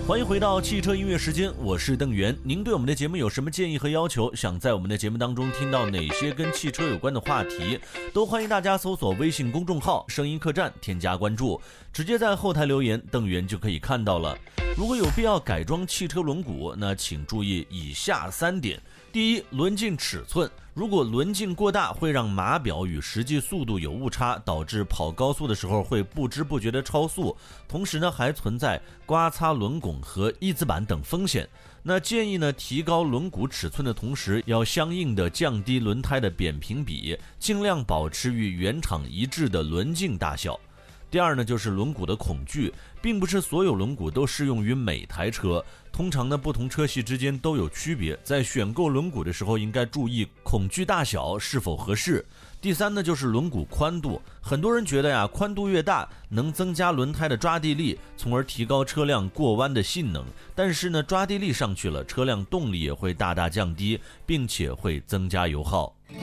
欢迎回到汽车音乐时间，我是邓源。您对我们的节目有什么建议和要求？想在我们的节目当中听到哪些跟汽车有关的话题，都欢迎大家搜索微信公众号声音客栈添加关注，直接在后台留言，邓源就可以看到了。如果有必要改装汽车轮毂，那请注意以下3点。第一，轮径尺寸，如果轮径过大，会让码表与实际速度有误差，导致跑高速的时候会不知不觉的超速，同时呢还存在刮擦轮拱和翼子板等风险。那建议呢提高轮毂尺寸的同时，要相应的降低轮胎的扁平比，尽量保持与原厂一致的轮径大小。第二呢，就是轮毂的孔距，并不是所有轮毂都适用于每台车，通常呢不同车系之间都有区别，在选购轮毂的时候应该注意孔距大小是否合适。第三呢，就是轮毂宽度，很多人觉得呀，宽度越大能增加轮胎的抓地力，从而提高车辆过弯的性能，但是呢抓地力上去了，车辆动力也会大大降低，并且会增加油耗。